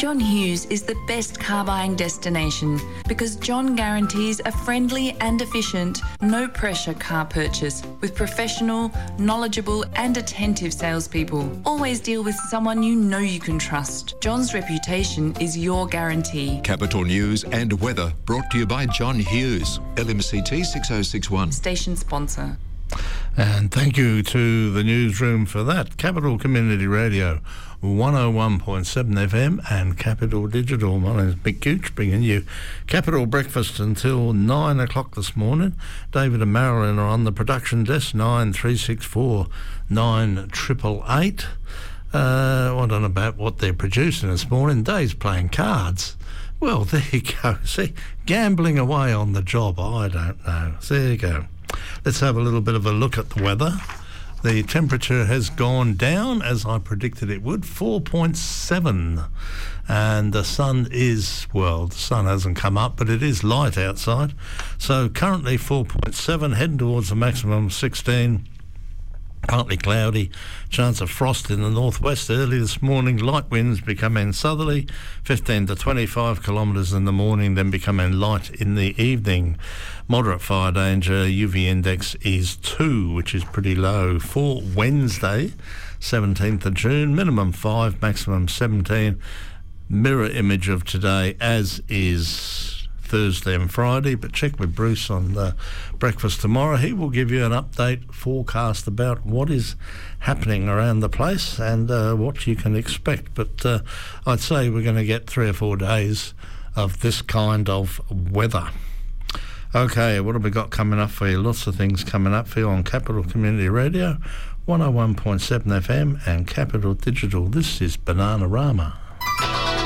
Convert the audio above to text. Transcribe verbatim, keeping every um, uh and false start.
John Hughes is the best car buying destination because John guarantees a friendly and efficient, no-pressure car purchase with professional, knowledgeable and attentive salespeople. Always deal with someone you know you can trust. John's reputation is your guarantee. Capital News and weather brought to you by John Hughes, L M C T six oh six one. Station sponsor. And thank you to the newsroom for that. Capital Community Radio, one oh one point seven F M and Capital Digital. My name's Mick Gooch, bringing you Capital Breakfast until nine o'clock this morning. David and Marilyn are on the production desk, nine three six four nine eight eight eight. Uh, I don't know about what they're producing this morning. Dave's playing cards. Well, there you go. See, gambling away on the job, I don't know. So there you go. Let's have a little bit of a look at the weather. The temperature has gone down, as I predicted it would, four point seven. And the sun is, well, the sun hasn't come up, but it is light outside. So currently four point seven, heading towards the maximum of sixteen. Partly cloudy, chance of frost in the northwest early this morning. Light winds becoming southerly, fifteen to twenty-five kilometres in the morning, then becoming light in the evening. Moderate fire danger, U V index is two, which is pretty low. For Wednesday, seventeenth of June, minimum five, maximum seventeen. Mirror image of today, as is Thursday and Friday, but check with Bruce on the breakfast tomorrow. He will give you an update forecast about what is happening around the place and uh, what you can expect. But uh, I'd say we're going to get three or four days of this kind of weather. Okay, what have we got coming up for you? Lots of things coming up for you on Capital Community Radio, one oh one point seven F M and Capital Digital. This is Bananarama.